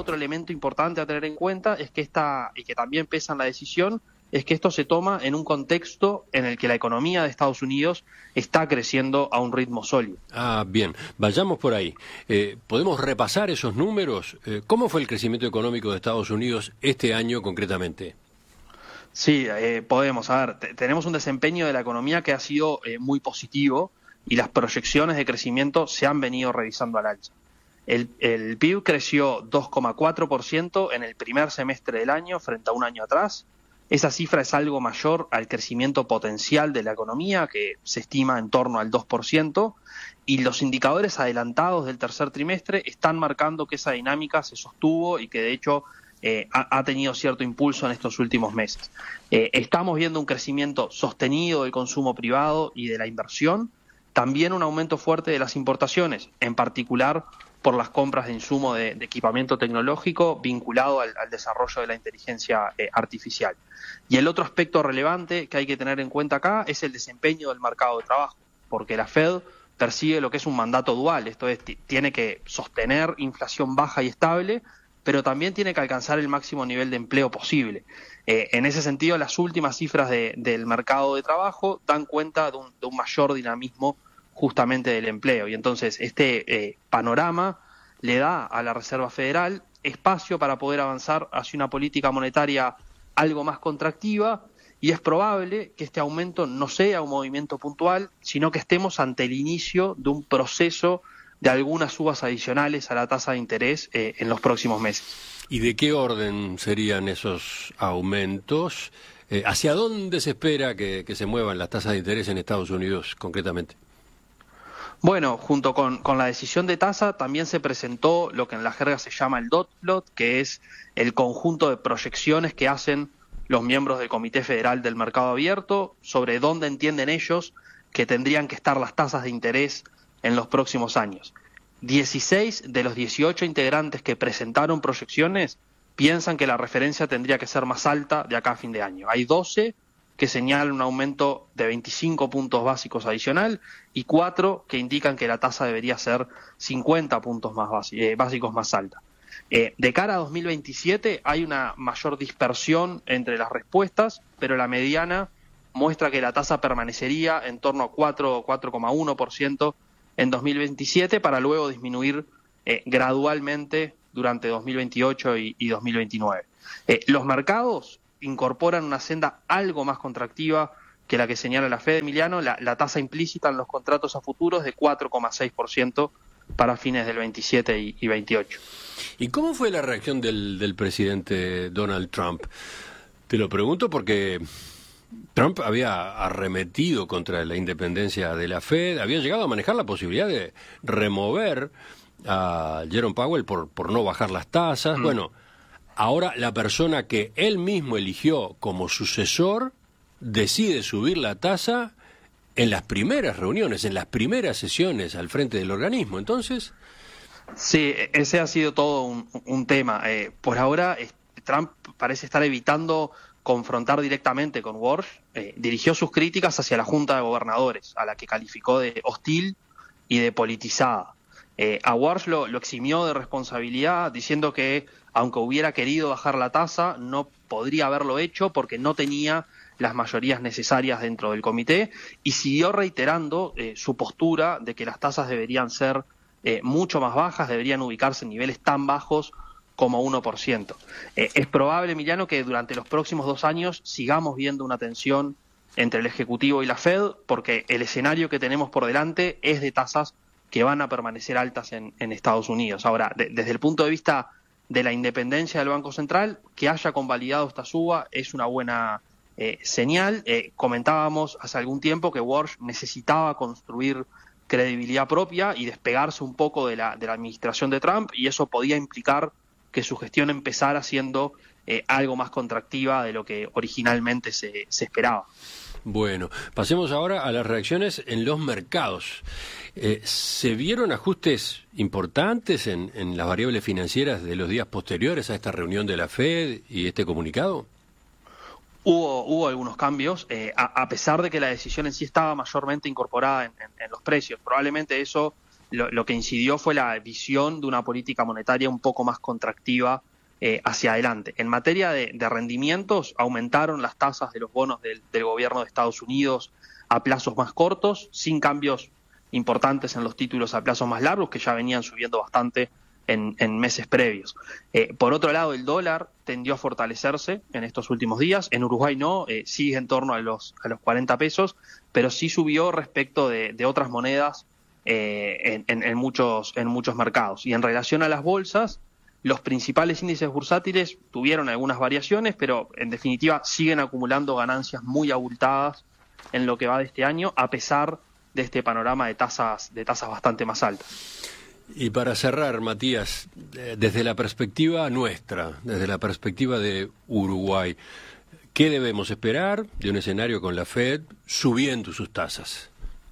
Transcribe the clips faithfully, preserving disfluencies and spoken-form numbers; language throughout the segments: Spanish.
otro elemento importante a tener en cuenta es que esta, y que también pesa en la decisión, es que esto se toma en un contexto en el que la economía de Estados Unidos está creciendo a un ritmo sólido. Ah, bien, vayamos por ahí. Eh, ¿Podemos repasar esos números? Eh, ¿Cómo fue el crecimiento económico de Estados Unidos este año concretamente? Sí, eh, podemos. A ver, te, tenemos un desempeño de la economía que ha sido eh, muy positivo y las proyecciones de crecimiento se han venido revisando al alza. El, el P I B creció dos coma cuatro por ciento en el primer semestre del año frente a un año atrás. Esa cifra es algo mayor al crecimiento potencial de la economía, que se estima en torno al dos por ciento, y los indicadores adelantados del tercer trimestre están marcando que esa dinámica se sostuvo y que de hecho eh, ha, ha tenido cierto impulso en estos últimos meses. Eh, estamos viendo un crecimiento sostenido del consumo privado y de la inversión, también un aumento fuerte de las importaciones, en particular por las compras de insumo de, de equipamiento tecnológico vinculado al, al desarrollo de la inteligencia eh, artificial. Y el otro aspecto relevante que hay que tener en cuenta acá es el desempeño del mercado de trabajo, porque la Fed persigue lo que es un mandato dual, esto es, tiene que sostener inflación baja y estable, pero también tiene que alcanzar el máximo nivel de empleo posible. Eh, en ese sentido, las últimas cifras de, del mercado de trabajo dan cuenta de un, de un mayor dinamismo justamente del empleo. Y entonces este eh, panorama le da a la Reserva Federal espacio para poder avanzar hacia una política monetaria algo más contractiva, y es probable que este aumento no sea un movimiento puntual, sino que estemos ante el inicio de un proceso de algunas subas adicionales a la tasa de interés eh, en los próximos meses. ¿Y de qué orden serían esos aumentos? Eh, ¿Hacia dónde se espera que, que se muevan las tasas de interés en Estados Unidos concretamente? Bueno, junto con, con la decisión de tasa también se presentó lo que en la jerga se llama el dot plot, que es el conjunto de proyecciones que hacen los miembros del Comité Federal del Mercado Abierto sobre dónde entienden ellos que tendrían que estar las tasas de interés en los próximos años. dieciséis de los dieciocho integrantes que presentaron proyecciones piensan que la referencia tendría que ser más alta de acá a fin de año. Hay doce que señalan un aumento de veinticinco puntos básicos adicional y cuatro que indican que la tasa debería ser cincuenta puntos más eh, básicos más alta. Eh, de cara a dos mil veintisiete hay una mayor dispersión entre las respuestas, pero la mediana muestra que la tasa permanecería en torno a cuatro o cuatro coma uno por ciento en dos mil veintisiete para luego disminuir eh, gradualmente durante dos mil veintiocho y, y dos mil veintinueve. Eh, los mercados incorporan una senda algo más contractiva que la que señala la Fed, Emiliano, la, la tasa implícita en los contratos a futuros de cuatro coma seis por ciento para fines del veintisiete y, y veintiocho. ¿Y cómo fue la reacción del, del presidente Donald Trump? Te lo pregunto porque Trump había arremetido contra la independencia de la Fed, había llegado a manejar la posibilidad de remover a Jerome Powell por, por no bajar las tasas. Mm. Bueno, ahora la persona que él mismo eligió como sucesor decide subir la tasa en las primeras reuniones, en las primeras sesiones al frente del organismo. Entonces... Sí, ese ha sido todo un, un tema. Eh, por ahora, eh, Trump parece estar evitando confrontar directamente con Walsh. Eh, dirigió sus críticas hacia la Junta de Gobernadores, a la que calificó de hostil y de politizada. Eh, a Walsh lo, lo eximió de responsabilidad, diciendo que aunque hubiera querido bajar la tasa, no podría haberlo hecho porque no tenía las mayorías necesarias dentro del comité, y siguió reiterando eh, su postura de que las tasas deberían ser eh, mucho más bajas, deberían ubicarse en niveles tan bajos como uno por ciento. Eh, es probable, Emiliano, que durante los próximos dos años sigamos viendo una tensión entre el Ejecutivo y la Fed, porque el escenario que tenemos por delante es de tasas que van a permanecer altas en, en Estados Unidos. Ahora, de, desde el punto de vista de la independencia del Banco Central, que haya convalidado esta suba es una buena eh, señal. Eh, comentábamos hace algún tiempo que Walsh necesitaba construir credibilidad propia y despegarse un poco de la, de la administración de Trump, y eso podía implicar que su gestión empezara siendo eh, algo más contractiva de lo que originalmente se, se esperaba. Bueno, pasemos ahora a las reacciones en los mercados. Eh, ¿Se vieron ajustes importantes en, en las variables financieras de los días posteriores a esta reunión de la Fed y este comunicado? Hubo, hubo algunos cambios, eh, a, a pesar de que la decisión en sí estaba mayormente incorporada en, en, en los precios. Probablemente eso lo, lo que incidió fue la visión de una política monetaria un poco más contractiva eh, hacia adelante. En materia de, de rendimientos, aumentaron las tasas de los bonos del, del gobierno de Estados Unidos a plazos más cortos, sin cambios importantes en los títulos a plazos más largos, que ya venían subiendo bastante en, en meses previos. Eh, por otro lado, el dólar tendió a fortalecerse en estos últimos días. En Uruguay no, eh, sigue en torno a los, a los cuarenta pesos, pero sí subió respecto de, de otras monedas eh, en, en, en, muchos, en muchos mercados. Y en relación a las bolsas, los principales índices bursátiles tuvieron algunas variaciones, pero en definitiva siguen acumulando ganancias muy abultadas en lo que va de este año, a pesar de este panorama de tasas, de tasas bastante más altas. Y para cerrar, Matías, desde la perspectiva nuestra, desde la perspectiva de Uruguay, ¿qué debemos esperar de un escenario con la Fed subiendo sus tasas?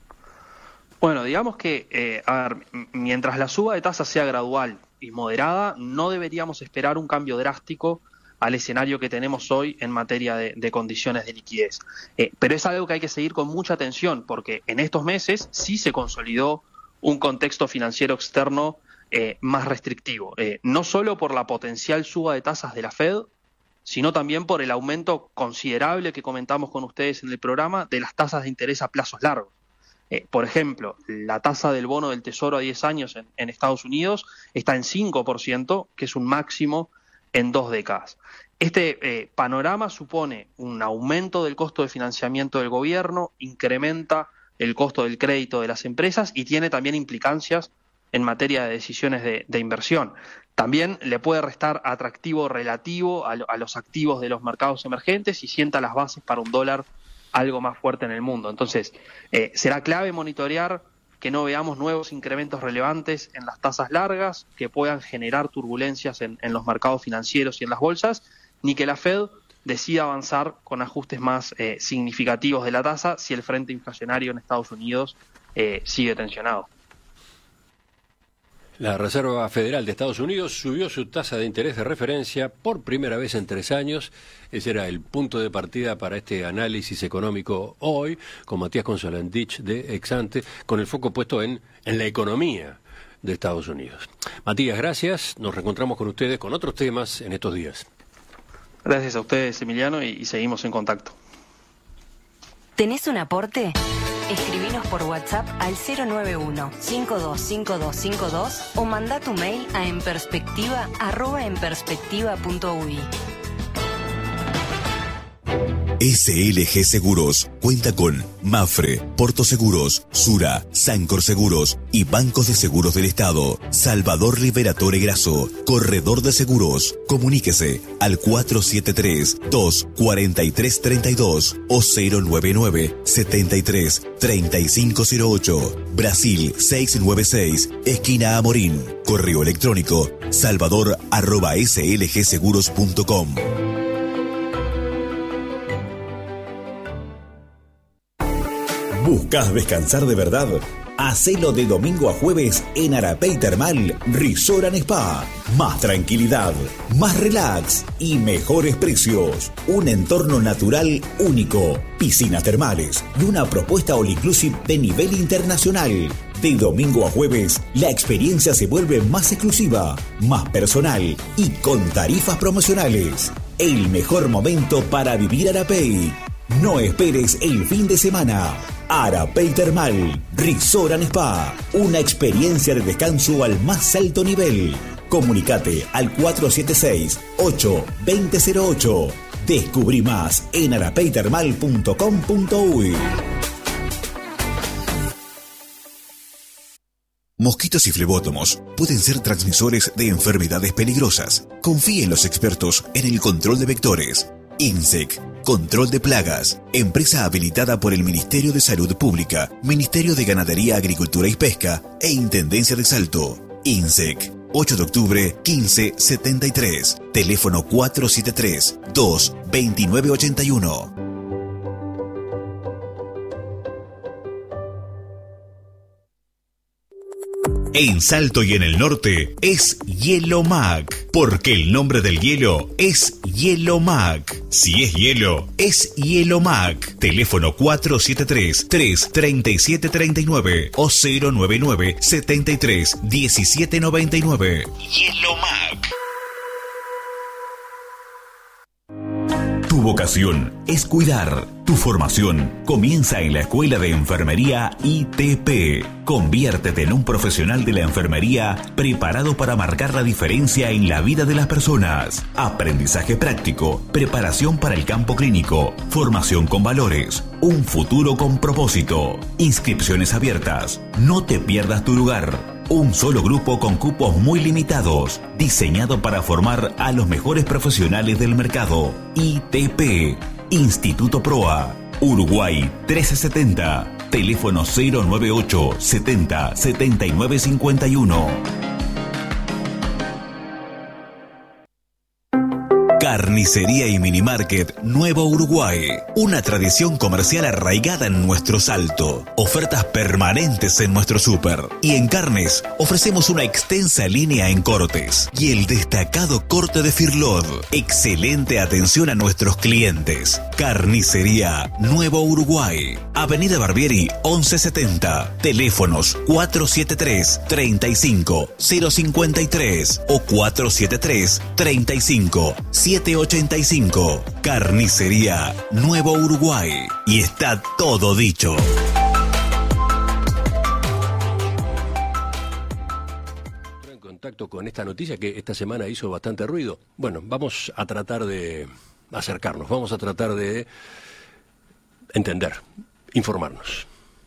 Bueno, digamos que, eh, a ver, mientras la suba de tasas sea gradual y moderada, no deberíamos esperar un cambio drástico al escenario que tenemos hoy en materia de, de condiciones de liquidez. Eh, pero es algo que hay que seguir con mucha atención, porque en estos meses sí se consolidó un contexto financiero externo eh, más restrictivo, eh, no solo por la potencial suba de tasas de la Fed, sino también por el aumento considerable que comentamos con ustedes en el programa de las tasas de interés a plazos largos. Eh, por ejemplo, la tasa del bono del Tesoro a diez años en, en Estados Unidos está en cinco por ciento, que es un máximo en dos décadas. Este eh, panorama supone un aumento del costo de financiamiento del gobierno, incrementa el costo del crédito de las empresas y tiene también implicancias en materia de decisiones de, de inversión. También le puede restar atractivo relativo a, lo, a los activos de los mercados emergentes y sienta las bases para un dólar algo más fuerte en el mundo. Entonces, eh, será clave monitorear que no veamos nuevos incrementos relevantes en las tasas largas que puedan generar turbulencias en, en los mercados financieros y en las bolsas, ni que la Fed decida avanzar con ajustes más eh, significativos de la tasa si el frente inflacionario en Estados Unidos eh, sigue tensionado. La Reserva Federal de Estados Unidos subió su tasa de interés de referencia por primera vez en tres años. Ese era el punto de partida para este análisis económico hoy, con Matías Consolandich de Exante, con el foco puesto en, en la economía de Estados Unidos. Matías, gracias. Nos reencontramos con ustedes con otros temas en estos días. Gracias a ustedes, Emiliano, y, y seguimos en contacto. ¿Tenés un aporte? Escribinos por WhatsApp al cero nueve uno, cinco dos cinco dos cinco dos o manda tu mail a enperspectiva arroba enperspectiva punto uy. S L G Seguros cuenta con Mafre, Porto Seguros, Sura, Sancor Seguros y Bancos de Seguros del Estado. Salvador Rivera Tore Grasso, Corredor de Seguros. Comuníquese al cuatro siete tres, dos cuatro tres tres dos o cero nueve nueve, siete tres, tres cinco cero ocho. Brasil seiscientos noventa y seis, esquina Amorín. Correo electrónico salvador arroba slgseguros punto com. ¿Buscas descansar de verdad? Hacelo de domingo a jueves en Arapey Termal Resort and Spa. Más tranquilidad, más relax y mejores precios. Un entorno natural único, piscinas termales y una propuesta all inclusive de nivel internacional. De domingo a jueves, la experiencia se vuelve más exclusiva, más personal y con tarifas promocionales. El mejor momento para vivir Arapey. No esperes el fin de semana. Arapey Termal Resort and Spa, una experiencia de descanso al más alto nivel. Comunicate al cuatro siete seis, ocho dos cero cero ocho. Descubrí más en arapey termal punto com punto uy. Mosquitos y flebótomos pueden ser transmisores de enfermedades peligrosas. Confíe en los expertos en el control de vectores. INSEC, Control de Plagas, empresa habilitada por el Ministerio de Salud Pública, Ministerio de Ganadería, Agricultura y Pesca e Intendencia de Salto. INSEC, ocho de octubre, quince setenta y tres, teléfono cuatro siete tres, dos dos nueve ocho uno. En Salto y en el norte es Hielomac, porque el nombre del hielo es Hielomac. Si es hielo, es Hielomac. Teléfono cuatro siete tres, tres tres siete tres nueve o cero nueve nueve, setenta y tres, diecisiete noventa y nueve. Hielomac. Tu vocación es cuidar. Tu formación comienza en la Escuela de Enfermería I T P. Conviértete en un profesional de la enfermería preparado para marcar la diferencia en la vida de las personas. Aprendizaje práctico, preparación para el campo clínico, formación con valores, un futuro con propósito. Inscripciones abiertas. No te pierdas tu lugar. Un solo grupo con cupos muy limitados, diseñado para formar a los mejores profesionales del mercado. I T P, Instituto Proa, Uruguay trece setenta, teléfono cero nueve ocho, setenta, setenta y nueve cincuenta y uno. Carnicería y Minimarket Nuevo Uruguay. Una tradición comercial arraigada en nuestro Salto. Ofertas permanentes en nuestro súper. Y en carnes ofrecemos una extensa línea en cortes. Y el destacado corte de Firlod. Excelente atención a nuestros clientes. Carnicería Nuevo Uruguay. Avenida Barbieri once setenta. Teléfonos cuatro siete tres, treinta y cinco, cero cincuenta y tres o cuatro siete tres, treinta y cinco, siete ochenta y cinco. Carnicería Nuevo Uruguay. Y está todo dicho. En contacto con esta noticia que esta semana hizo bastante ruido. Bueno, vamos a tratar de acercarnos, vamos a tratar de entender, informarnos.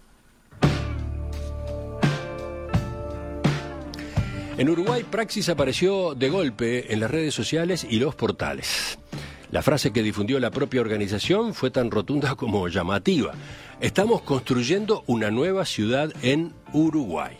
En Uruguay, Praxis apareció de golpe en las redes sociales y los portales. La frase que difundió la propia organización fue tan rotunda como llamativa. Estamos construyendo una nueva ciudad en Uruguay.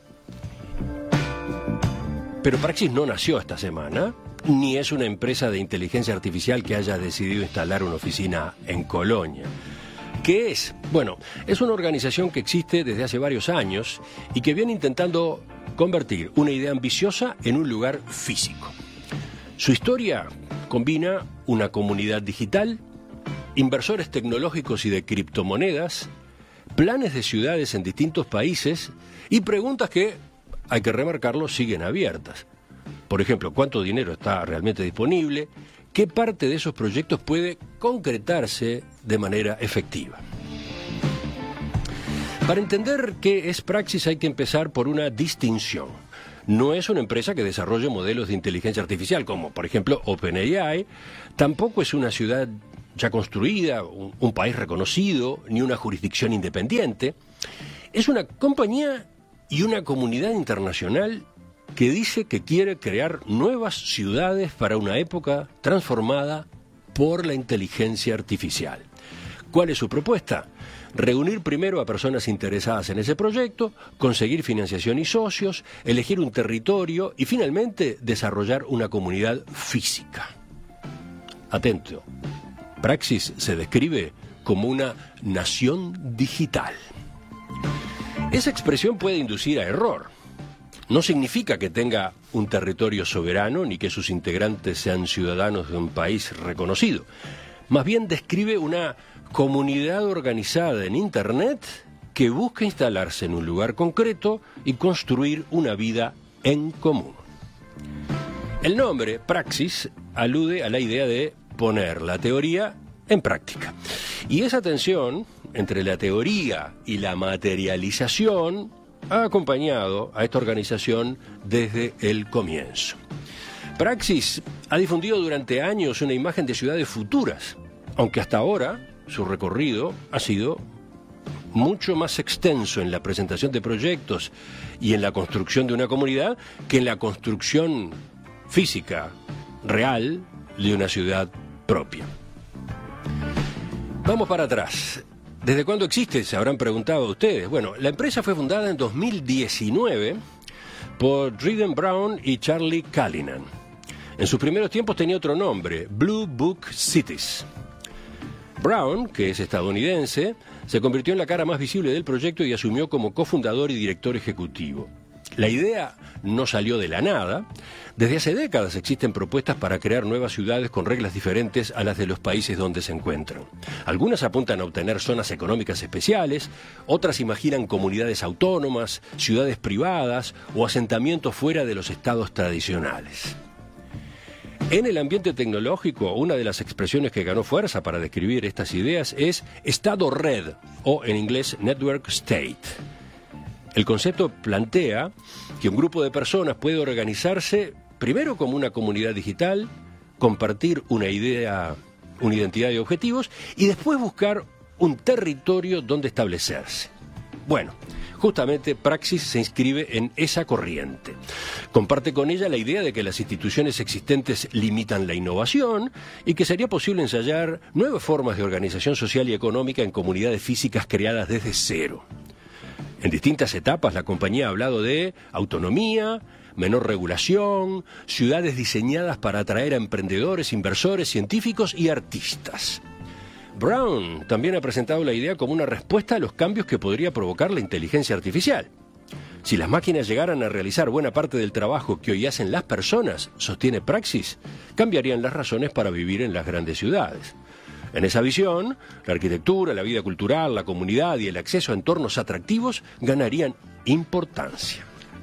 Pero Praxis no nació esta semana, ni es una empresa de inteligencia artificial que haya decidido instalar una oficina en Colonia. ¿Qué es? Bueno, es una organización que existe desde hace varios años y que viene intentando convertir una idea ambiciosa en un lugar físico. Su historia combina una comunidad digital, inversores tecnológicos y de criptomonedas, planes de ciudades en distintos países y preguntas que, hay que remarcarlo, siguen abiertas. Por ejemplo, ¿cuánto dinero está realmente disponible? ¿Qué parte de esos proyectos puede concretarse de manera efectiva? Para entender qué es Praxis hay que empezar por una distinción. No es una empresa que desarrolle modelos de inteligencia artificial, como por ejemplo OpenAI. Tampoco es una ciudad ya construida, un, un país reconocido, ni una jurisdicción independiente. Es una compañía y una comunidad internacional que dice que quiere crear nuevas ciudades para una época transformada por la inteligencia artificial. ¿Cuál es su propuesta? Reunir primero a personas interesadas en ese proyecto, conseguir financiación y socios, elegir un territorio y finalmente desarrollar una comunidad física. Atento, Praxis se describe como una nación digital. Esa expresión puede inducir a error. No significa que tenga un territorio soberano ni que sus integrantes sean ciudadanos de un país reconocido. Más bien describe una comunidad organizada en Internet que busca instalarse en un lugar concreto y construir una vida en común. El nombre, Praxis, alude a la idea de poner la teoría en práctica. Y esa tensión entre la teoría y la materialización ha acompañado a esta organización desde el comienzo. Praxis ha difundido durante años una imagen de ciudades futuras, aunque hasta ahora su recorrido ha sido mucho más extenso en la presentación de proyectos y en la construcción de una comunidad que en la construcción física, real, de una ciudad propia. Vamos para atrás. ¿Desde cuándo existe? Se habrán preguntado ustedes. Bueno, la empresa fue fundada en dos mil diecinueve por Driden Brown y Charlie Callinan. En sus primeros tiempos tenía otro nombre, Blue Book Cities. Brown, que es estadounidense, se convirtió en la cara más visible del proyecto y asumió como cofundador y director ejecutivo. La idea no salió de la nada. Desde hace décadas existen propuestas para crear nuevas ciudades con reglas diferentes a las de los países donde se encuentran. Algunas apuntan a obtener zonas económicas especiales, otras imaginan comunidades autónomas, ciudades privadas o asentamientos fuera de los estados tradicionales. En el ambiente tecnológico, una de las expresiones que ganó fuerza para describir estas ideas es Estado Red, o en inglés Network State. El concepto plantea que un grupo de personas puede organizarse primero como una comunidad digital, compartir una idea, una identidad y objetivos, y después buscar un territorio donde establecerse. Bueno, justamente Praxis se inscribe en esa corriente. Comparte con ella la idea de que las instituciones existentes limitan la innovación y que sería posible ensayar nuevas formas de organización social y económica en comunidades físicas creadas desde cero. En distintas etapas la compañía ha hablado de autonomía, menor regulación, ciudades diseñadas para atraer a emprendedores, inversores, científicos y artistas. Brown también ha presentado la idea como una respuesta a los cambios que podría provocar la inteligencia artificial. Si las máquinas llegaran a realizar buena parte del trabajo que hoy hacen las personas, sostiene Praxis, cambiarían las razones para vivir en las grandes ciudades. En esa visión, la arquitectura, la vida cultural, la comunidad y el acceso a entornos atractivos ganarían importancia.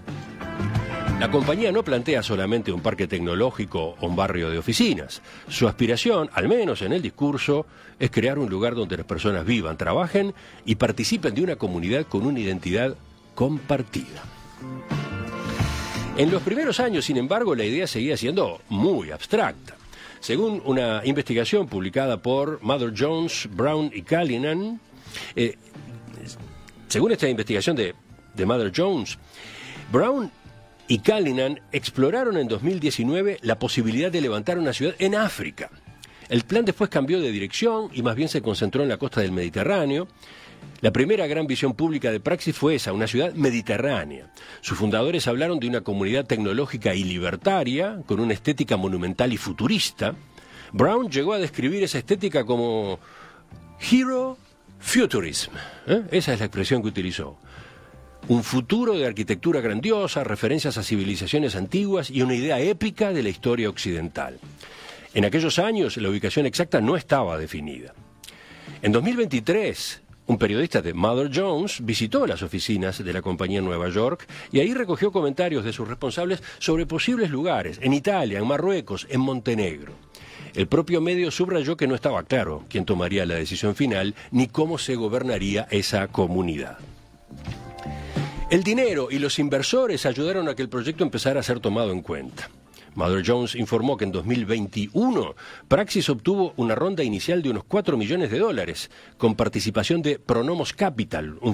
La compañía no plantea solamente un parque tecnológico o un barrio de oficinas. Su aspiración, al menos en el discurso, es crear un lugar donde las personas vivan, trabajen y participen de una comunidad con una identidad compartida. En los primeros años, sin embargo, la idea seguía siendo muy abstracta. Según una investigación publicada por Mather Jones, Brown y Callinan, eh, según esta investigación de, de Mather Jones, Brown y Callinan exploraron en dos mil diecinueve la posibilidad de levantar una ciudad en África. El plan después cambió de dirección y más bien se concentró en la costa del Mediterráneo. La primera gran visión pública de Praxis fue esa, una ciudad mediterránea. Sus fundadores hablaron de una comunidad tecnológica y libertaria, con una estética monumental y futurista. Brown llegó a describir esa estética como Hero Futurism. ¿Eh? Esa es la expresión que utilizó. Un futuro de arquitectura grandiosa, referencias a civilizaciones antiguas y una idea épica de la historia occidental. En aquellos años la ubicación exacta no estaba definida. En dos mil veintitrés, un periodista de Mather Jones visitó las oficinas de la compañía en Nueva York y ahí recogió comentarios de sus responsables sobre posibles lugares en Italia, en Marruecos, en Montenegro. El propio medio subrayó que no estaba claro quién tomaría la decisión final ni cómo se gobernaría esa comunidad. El dinero y los inversores ayudaron a que el proyecto empezara a ser tomado en cuenta. Mather Jones informó que en dos mil veintiuno Praxis obtuvo una ronda inicial de unos cuatro millones de dólares con participación de Pronomos Capital, un